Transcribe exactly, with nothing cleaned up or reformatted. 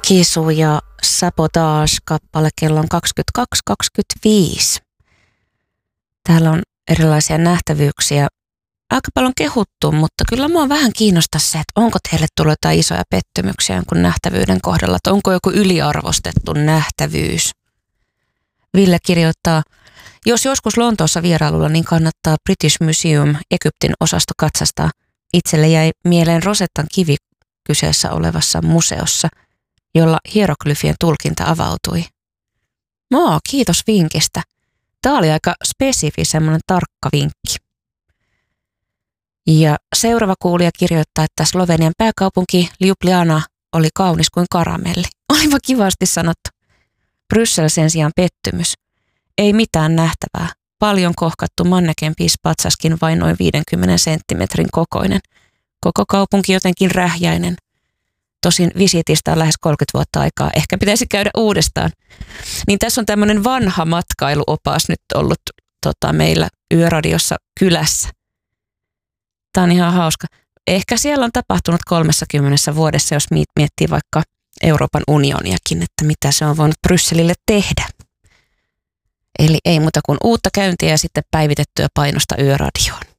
Kisu ja Sabotage-kappale kello on kaksikymmentäkaksi kaksikymmentäviisi. Täällä on erilaisia nähtävyyksiä. Aika paljon kehuttu, mutta kyllä mua vähän kiinnostaa se, että onko teille tullut jotain isoja pettymyksiä jonkun nähtävyyden kohdalla, että onko joku yliarvostettu nähtävyys. Ville kirjoittaa, jos joskus Lontoossa vierailulla, niin kannattaa British Museum Egyptin osasto katsastaa. Itselle jäi mieleen Rosettan kivi kyseessä olevassa museossa, jolla hieroglyfien tulkinta avautui. Moo, kiitos vinkistä. Tämä oli aika spesifi, semmoinen tarkka vinkki. Ja seuraava kuulija kirjoittaa, että Slovenian pääkaupunki Ljubljana oli kaunis kuin karamelli. Olipa kivasti sanottu. Bryssel sen sijaan pettymys. Ei mitään nähtävää. Paljon kohkattu mannekenpiispatsaskin vain noin viidenkymmenen senttimetrin kokoinen. Koko kaupunki jotenkin rähjäinen. Tosin visitistä on lähes kolmekymmentä vuotta aikaa. Ehkä pitäisi käydä uudestaan. Niin tässä on tämmöinen vanha matkailuopas nyt ollut tota, meillä Yöradiossa kylässä. Tämä on ihan hauska. Ehkä siellä on tapahtunut kolmessakymmenessä vuodessa, jos miettii vaikka Euroopan unioniakin, että mitä se on voinut Brysselille tehdä. Eli ei muuta kuin uutta käyntiä ja sitten päivitettyä painosta Yöradioon.